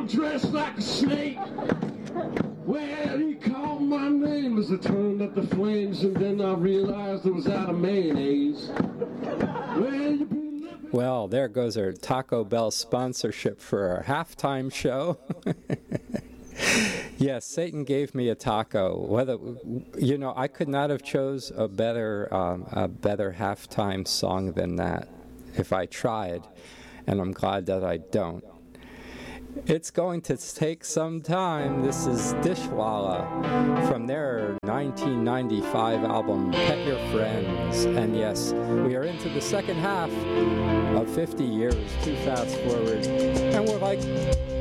I'm dressed like a snake. Well, he called my name as I turned up the flames, and then I realized it was out of mayonnaise. Well, there goes our Taco Bell sponsorship for our halftime show. Yes, Satan gave me a taco. Whether I could not have chose a better halftime song than that if I tried, and I'm glad that I don't. It's going to take some time. This is Dishwalla from their 1995 album, Pet Your Friends. And yes, we are into the second half of 50 years, too fast forward. And we're like